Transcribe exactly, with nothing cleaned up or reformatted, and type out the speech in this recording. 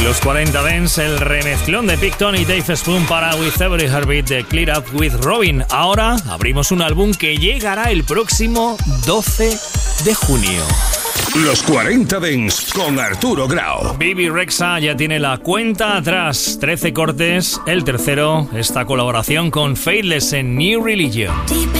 Los cuarenta Dance, el remezclón de Picton y Dave Spoon para With Every Heartbeat de Clear Up with Robin. Ahora abrimos un álbum que llegará el próximo doce de junio. Los cuarenta Dance con Arturo Grau. Bibi Rexha ya tiene la cuenta atrás. trece cortes, el tercero, esta colaboración con Faithless en New Religion.